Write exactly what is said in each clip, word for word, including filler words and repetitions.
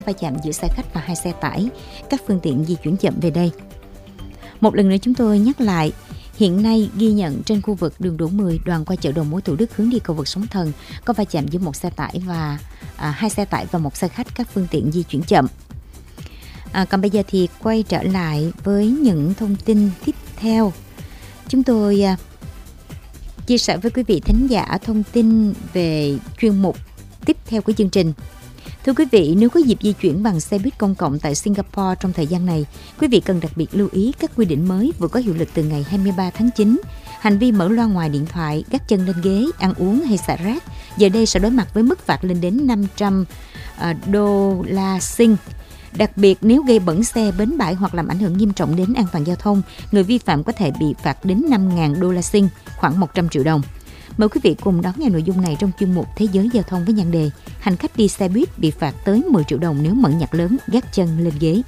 va chạm giữa xe khách và hai xe tải, các phương tiện di chuyển chậm về đây. Một lần nữa chúng tôi nhắc lại, hiện nay ghi nhận trên khu vực đường Đỗ mười đoạn qua chợ đầu mối Thủ Đức hướng đi cầu vượt Sóng Thần có va chạm giữa một xe tải và à, hai xe tải và một xe khách, các phương tiện di chuyển chậm. À, còn bây giờ thì quay trở lại với những thông tin tiếp theo. Chúng tôi à, chia sẻ với quý vị thính giả thông tin về chuyên mục tiếp theo của chương trình. Thưa quý vị, nếu có dịp di chuyển bằng xe buýt công cộng tại Singapore trong thời gian này, quý vị cần đặc biệt lưu ý các quy định mới vừa có hiệu lực từ ngày hai mươi ba tháng chín. Hành vi mở loa ngoài điện thoại, gác chân lên ghế, ăn uống hay xả rác, giờ đây sẽ đối mặt với mức phạt lên đến năm trăm đô la Sing. Đặc biệt nếu gây bẩn xe, bến bãi hoặc làm ảnh hưởng nghiêm trọng đến an toàn giao thông, người vi phạm có thể bị phạt đến năm nghìn đô la Sing, khoảng một trăm triệu đồng. Mời quý vị cùng đón nghe nội dung này trong chuyên mục Thế giới giao thông với nhan đề hành khách đi xe buýt bị phạt tới mười triệu đồng nếu mở nhạc lớn, gác chân lên ghế.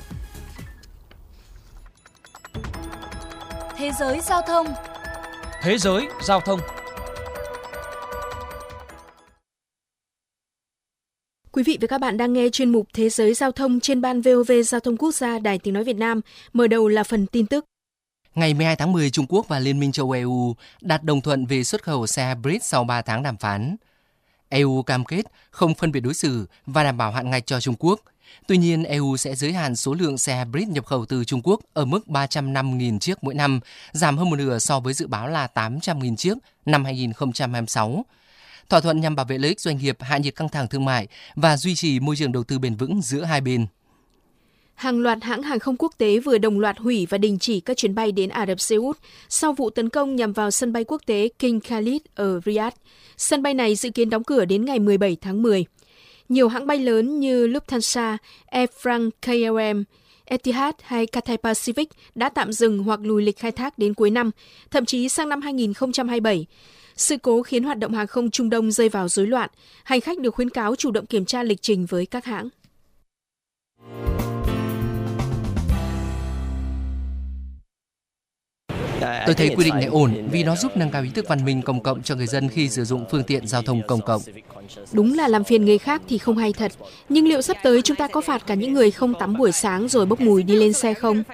Thế giới giao thông. Thế giới giao thông. Quý vị và các bạn đang nghe chuyên mục Thế giới giao thông trên ban vê o vê Giao thông Quốc gia Đài Tiếng nói Việt Nam. Mở đầu là phần tin tức. Ngày mười hai tháng mười, Trung Quốc và Liên minh châu Âu e u đạt đồng thuận về xuất khẩu xe hybrid sau ba tháng đàm phán. e u cam kết không phân biệt đối xử và đảm bảo hạn ngạch cho Trung Quốc. Tuy nhiên, e u sẽ giới hạn số lượng xe hybrid nhập khẩu từ Trung Quốc ở mức ba trăm năm nghìn chiếc mỗi năm, giảm hơn một nửa so với dự báo là tám trăm nghìn chiếc năm hai nghìn không trăm hai mươi sáu. Thỏa thuận nhằm bảo vệ lợi ích doanh nghiệp, hạ nhiệt căng thẳng thương mại và duy trì môi trường đầu tư bền vững giữa hai bên. Hàng loạt hãng hàng không quốc tế vừa đồng loạt hủy và đình chỉ các chuyến bay đến Ả Rập Xê Út sau vụ tấn công nhằm vào sân bay quốc tế King Khalid ở Riyadh. Sân bay này dự kiến đóng cửa đến ngày mười bảy tháng mười. Nhiều hãng bay lớn như Lufthansa, Air France ca lờ em, Etihad hay Cathay Pacific đã tạm dừng hoặc lùi lịch khai thác đến cuối năm, thậm chí sang năm hai nghìn không trăm hai mươi bảy. Sự cố khiến hoạt động hàng không Trung Đông rơi vào rối loạn. Hành khách được khuyến cáo chủ động kiểm tra lịch trình với các hãng. Tôi thấy quy định này ổn vì nó giúp nâng cao ý thức văn minh công cộng cho người dân khi sử dụng phương tiện giao thông công cộng. Đúng là làm phiền người khác thì không hay thật. Nhưng liệu sắp tới chúng ta có phạt cả những người không tắm buổi sáng rồi bốc mùi đi lên xe không?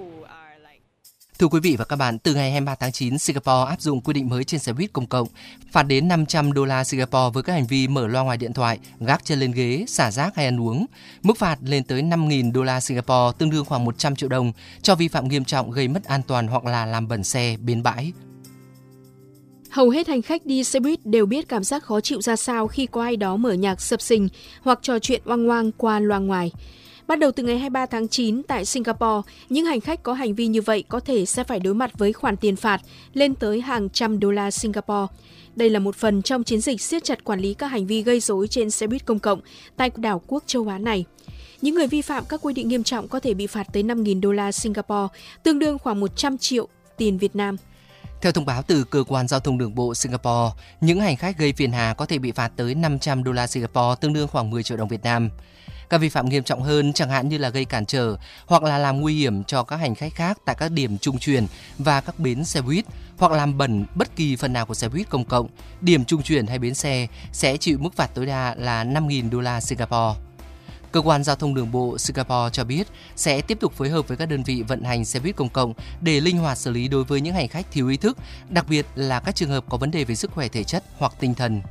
Thưa quý vị và các bạn, từ ngày hai mươi ba tháng chín, Singapore áp dụng quy định mới trên xe buýt công cộng, phạt đến năm trăm đô la Singapore với các hành vi mở loa ngoài điện thoại, gác chân lên ghế, xả rác hay ăn uống. Mức phạt lên tới năm nghìn đô la Singapore, tương đương khoảng một trăm triệu đồng, cho vi phạm nghiêm trọng gây mất an toàn hoặc là làm bẩn xe, bến bãi. Hầu hết hành khách đi xe buýt đều biết cảm giác khó chịu ra sao khi có ai đó mở nhạc sập sình hoặc trò chuyện oang oang qua loa ngoài. Bắt đầu từ ngày hai mươi ba tháng chín tại Singapore, những hành khách có hành vi như vậy có thể sẽ phải đối mặt với khoản tiền phạt lên tới hàng trăm đô la Singapore. Đây là một phần trong chiến dịch siết chặt quản lý các hành vi gây rối trên xe buýt công cộng tại đảo quốc châu Á này. Những người vi phạm các quy định nghiêm trọng có thể bị phạt tới năm nghìn đô la Singapore, tương đương khoảng một trăm triệu tiền Việt Nam. Theo thông báo từ cơ quan giao thông đường bộ Singapore, những hành khách gây phiền hà có thể bị phạt tới năm trăm đô la Singapore, tương đương khoảng mười triệu đồng Việt Nam. Các vi phạm nghiêm trọng hơn chẳng hạn như là gây cản trở hoặc là làm nguy hiểm cho các hành khách khác tại các điểm trung chuyển và các bến xe buýt, hoặc làm bẩn bất kỳ phần nào của xe buýt công cộng, điểm trung chuyển hay bến xe sẽ chịu mức phạt tối đa là năm nghìn đô la Singapore. Cơ quan giao thông đường bộ Singapore cho biết sẽ tiếp tục phối hợp với các đơn vị vận hành xe buýt công cộng để linh hoạt xử lý đối với những hành khách thiếu ý thức, đặc biệt là các trường hợp có vấn đề về sức khỏe thể chất hoặc tinh thần.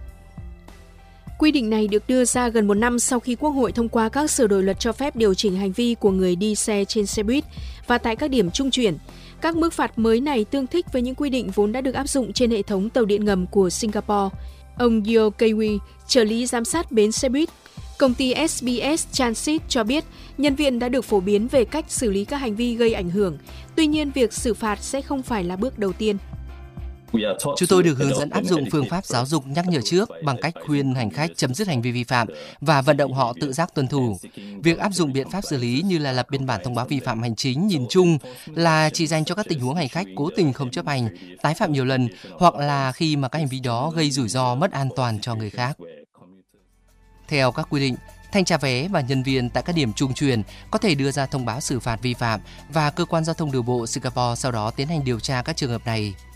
Quy định này được đưa ra gần một năm sau khi Quốc hội thông qua các sửa đổi luật cho phép điều chỉnh hành vi của người đi xe trên xe buýt và tại các điểm trung chuyển. Các mức phạt mới này tương thích với những quy định vốn đã được áp dụng trên hệ thống tàu điện ngầm của Singapore. Ông Yeo Kei-wee, trợ lý giám sát bến xe buýt, công ty ét bê ét Transit cho biết nhân viên đã được phổ biến về cách xử lý các hành vi gây ảnh hưởng. Tuy nhiên, việc xử phạt sẽ không phải là bước đầu tiên. Chúng tôi được hướng dẫn áp dụng phương pháp giáo dục nhắc nhở trước bằng cách khuyên hành khách chấm dứt hành vi vi phạm và vận động họ tự giác tuân thủ. Việc áp dụng biện pháp xử lý như là lập biên bản thông báo vi phạm hành chính nhìn chung là chỉ dành cho các tình huống hành khách cố tình không chấp hành, tái phạm nhiều lần hoặc là khi mà các hành vi đó gây rủi ro mất an toàn cho người khác. Theo các quy định, thanh tra vé và nhân viên tại các điểm trung chuyển có thể đưa ra thông báo xử phạt vi phạm và cơ quan giao thông đường bộ Singapore sau đó tiến hành điều tra các trường hợp này.